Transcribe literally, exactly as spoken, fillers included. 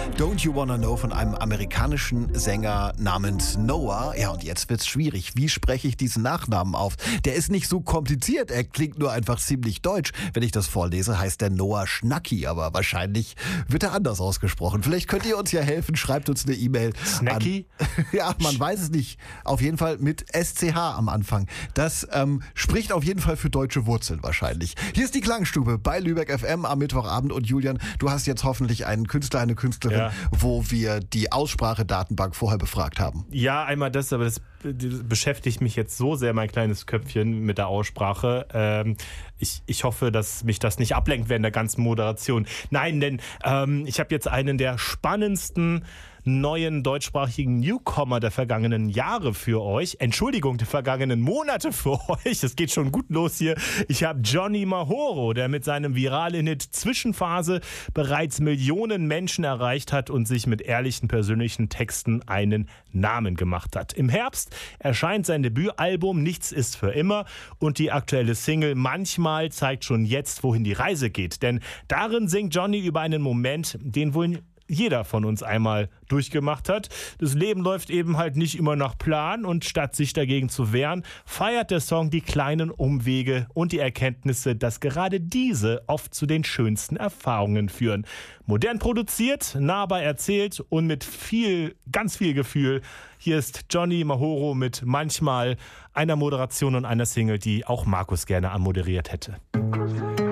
Don't You Wanna Know von einem amerikanischen Sänger namens Noah. Ja, und jetzt wird's schwierig. Wie spreche ich diesen Nachnamen auf? Der ist nicht so kompliziert, er klingt nur einfach ziemlich deutsch. Wenn ich das vorlese, heißt der Noah Schnacki, aber wahrscheinlich wird er anders ausgesprochen. Vielleicht könnt ihr uns ja helfen, schreibt uns eine E-Mail. Snacki? Ja, man weiß es nicht. Auf jeden Fall mit S C H am Anfang. Das ähm, spricht auf jeden Fall für deutsche Wurzeln wahrscheinlich. Hier ist die Klangstube bei Lübeck F M am Mittwochabend. Und Julian, du hast jetzt hoffentlich einen Künstler, eine Künstlerin, ja, wo wir die Aussprachedatenbank vorher befragt haben. Ja, einmal das, aber das beschäftigt mich jetzt so sehr, mein kleines Köpfchen mit der Aussprache. Ähm, ich, ich hoffe, dass mich das nicht ablenkt während der ganzen Moderation. Nein, denn ähm, ich habe jetzt einen der spannendsten neuen deutschsprachigen Newcomer der vergangenen Jahre für euch. Entschuldigung, der vergangenen Monate für euch. Es geht schon gut los hier. Ich habe Johnny Mahoro, der mit seinem viralen Hit Zwischenphase bereits Millionen Menschen erreicht hat und sich mit ehrlichen persönlichen Texten einen Namen gemacht hat. Im Herbst erscheint sein Debütalbum Nichts ist für immer und die aktuelle Single Manchmal zeigt schon jetzt, wohin die Reise geht. Denn darin singt Johnny über einen Moment, den wohl jeder von uns einmal durchgemacht hat. Das Leben läuft eben halt nicht immer nach Plan und statt sich dagegen zu wehren, feiert der Song die kleinen Umwege und die Erkenntnisse, dass gerade diese oft zu den schönsten Erfahrungen führen. Modern produziert, nahbar erzählt und mit viel, ganz viel Gefühl. Hier ist Johnny Mahoro mit Manchmal, einer Moderation und einer Single, die auch Markus gerne anmoderiert hätte.